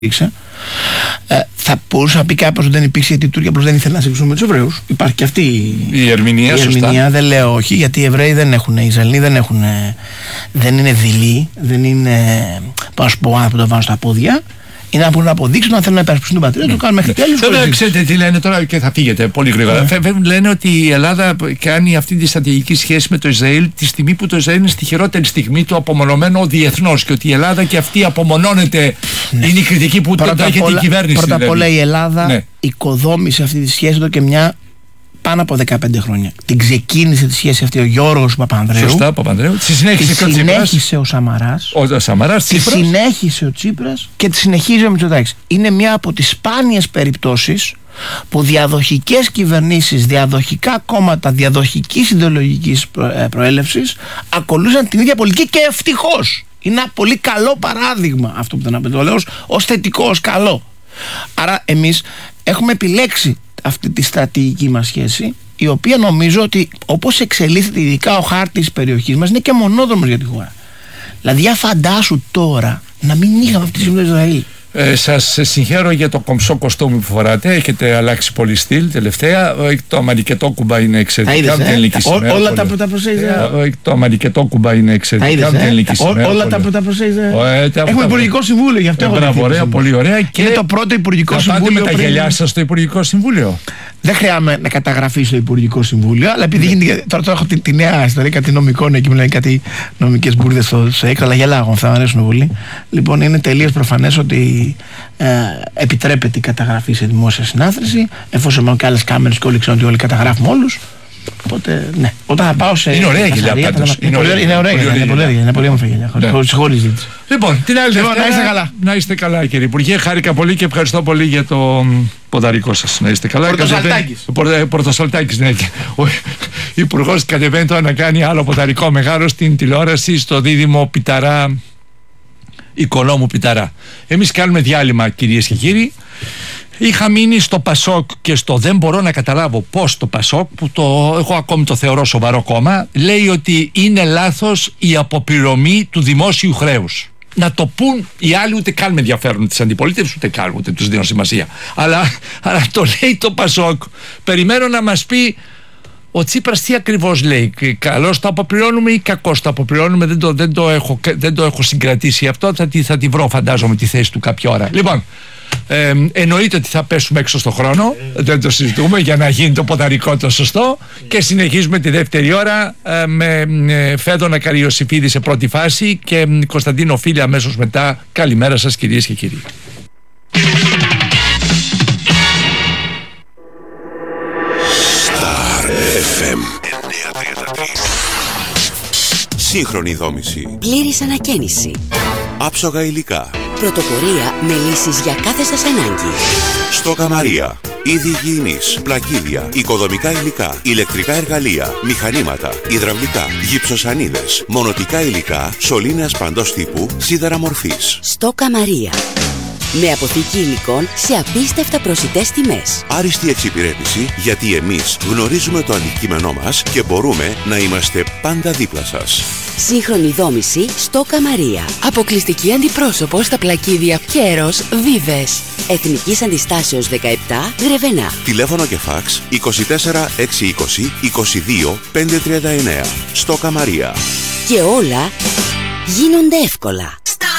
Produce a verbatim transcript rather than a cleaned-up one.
Ε, θα μπορούσε να πει κάποιος ότι δεν υπήρξε γιατί οι Τούρκοι απλώς δεν ήθελαν να συγκρούσουν με τους Εβραίους. Υπάρχει και αυτή η ερμηνεία. Η ερμηνεία δεν λέω όχι, γιατί οι Εβραίοι δεν έχουν, οι Ισραηλοί δεν έχουν, δεν είναι δειλοί, δεν είναι, πάω να σου πω, άνθρωποι που το βάλουν στα πόδια. Είναι να μπορούν να αποδείξουν αν θέλουν να υπερασπιστούν την πατρίδα, το κάνουν μέχρι τέλους. Βέβαια, ξέρετε τι λένε τώρα και θα φύγετε πολύ γρήγορα. Yeah. Λένε ότι η Ελλάδα κάνει αυτή τη στρατηγική σχέση με το Ισραήλ τη στιγμή που το Ισραήλ είναι στη χειρότερη στιγμή του, απομονωμένο διεθνώς. Και ότι η Ελλάδα και αυτή απομονώνεται. Ναι. Είναι η κριτική που το έχει η κυβέρνηση. Πρώτα απ' όλα η Ελλάδα ναι. οικοδόμησε αυτή τη σχέση εδώ και μια. Πάνω από δεκαπέντε χρόνια. Την ξεκίνησε τη σχέση αυτή ο Γιώργος Παπανδρέου. Σωστά, Παπανδρέου. Τη συνέχισε, τη συνέχισε ο Σαμαράς. Ο Σαμαράς, τη συνέχισε ο Τσίπρας και τη συνεχίζει ο Μητσοτάκης. Είναι μια από τις σπάνιες περιπτώσεις που διαδοχικές κυβερνήσεις, διαδοχικά κόμματα διαδοχικής ιδεολογικής προέλευσης ακολούθησαν την ίδια πολιτική και ευτυχώς. Είναι ένα πολύ καλό παράδειγμα αυτό που δεν το λέω ως θετικό, ως καλό. Άρα εμείς έχουμε επιλέξει αυτή τη στρατηγική μας σχέση, η οποία νομίζω ότι όπως εξελίσσεται ειδικά ο χάρτης της περιοχής μας είναι και μονόδρομος για τη χώρα. Δηλαδή φαντάσου τώρα να μην είχαμε αυτή τη στιγμή το Ισραήλ. Ε, σας συγχαίρω για το κομψό κοστούμι που φοράτε. Έχετε αλλάξει πολύ στυλ τελευταία. Το αμανικετόκουμπα είναι εξαιρετικά. Όλα τα πρώτα προσέγγιζε. Το αμανικετόκουμπα είναι εξαιρετικά. Όλα τα πρώτα προσέγγιζε. Έχουμε Υπουργικό Συμβούλιο, γι' αυτό έχω δει. Ωραία, πολύ ωραία. Και είναι το πρώτο Υπουργικό Συμβούλιο. Πάτε με τα γυαλιά σας στο Υπουργικό Συμβούλιο. Δεν χρειάζεται να καταγραφεί στο Υπουργικό Συμβούλιο, αλλά επειδή γίνεται. Τώρα, τώρα έχω τη, τη νέα ιστορία, κάτι νομικών εκεί, μιλάει κάτι νομικές μπουρδες στο, στο ΕΚ, αλλά γελάγω, θα μου αρέσουν πολύ. Λοιπόν, είναι τελείως προφανές ότι ε, επιτρέπεται η καταγραφή σε δημόσια συνάθρηση, εφόσον υπάρχουν και άλλες κάμερες και όλοι ξέρουν ότι όλοι καταγράφουμε όλους. Οπότε, ναι. Όταν θα πάω σε. Είναι ωραία γελιά πάντως. Είναι ωραία γελιά. Είναι πολύ όμορφα γελιά. Χωρίς ζήτηση. Λοιπόν, την άλλη Δευτέρα. Να είστε καλά. Να είστε καλά, κύριε Υπουργέ. Χάρηκα πολύ και ευχαριστώ πολύ για το ποδαρικό σας. Να είστε καλά. Πορτοσαλτάκης. Πορτοσαλτάκης, ναι. Ο Υπουργός κατεβαίνει τώρα να κάνει άλλο ποδαρικό μεγάλο στην τηλεόραση, στο δίδυμο Πιταρά, Οικονόμου Πιταρά. Εμείς κάνουμε διάλειμμα, κυρίες και κύριοι. Είχα μείνει στο Πασόκ και στο δεν μπορώ να καταλάβω πώς το Πασόκ, που το, εγώ ακόμη το θεωρώ σοβαρό κόμμα, λέει ότι είναι λάθος η αποπληρωμή του δημόσιου χρέους. Να το πούν οι άλλοι, ούτε καν με ενδιαφέρουν τις αντιπολίτευσεις, ούτε καν ούτε τους δίνω σημασία. Αλλά, αλλά το λέει το Πασόκ. Περιμένω να μας πει ο Τσίπρας τι ακριβώς λέει. Καλώς το αποπληρώνουμε ή κακώς το αποπληρώνουμε. Δεν το, δεν το, έχω, δεν το έχω συγκρατήσει αυτό. Θα, θα τη βρω, φαντάζομαι, τη θέση του κάποια ώρα. Λοιπόν. Ε, εννοείται ότι θα πέσουμε έξω στο χρόνο, δεν το συζητούμε, για να γίνει το ποδαρικό το σωστό, και συνεχίζουμε τη δεύτερη ώρα ε, με ε, Φέδωνα Καριοσηφίδη σε πρώτη φάση και ε, Κωνσταντίνο Φίλη αμέσως μετά. Καλημέρα σας, κυρίες και κύριοι. Star εφ εμ εννιακόσια τριάντα τρία. Σύγχρονη δόμηση. Πλήρης ανακαίνιση. Άψογα υλικά. Πρωτοπορία με λύσεις για κάθε σας ανάγκη. Στόκα Μαρία. Είδη υγιεινής, πλακίδια, οικοδομικά υλικά, ηλεκτρικά εργαλεία, μηχανήματα, υδραυλικά, γυψοσανίδες, μονοτικά υλικά, σωλήνες παντός τύπου, σίδερα μορφής. Στόκα Μαρία. Με αποθήκη υλικών σε απίστευτα προσιτές τιμές. Άριστη εξυπηρέτηση, γιατί εμείς γνωρίζουμε το αντικείμενό μας και μπορούμε να είμαστε πάντα δίπλα σας. Σύγχρονη δόμηση Στόκα Μαρία. Αποκλειστική αντιπρόσωπο στα πλακίδια Κέρος Βίβες. Εθνικής Αντιστάσεως δεκαεπτά, Γρεβενά. Τηλέφωνο και φάξ είκοσι τέσσερα εξακόσια είκοσι είκοσι δύο πεντακόσια τριάντα εννέα. Στόκα Μαρία. Και όλα γίνονται εύκολα.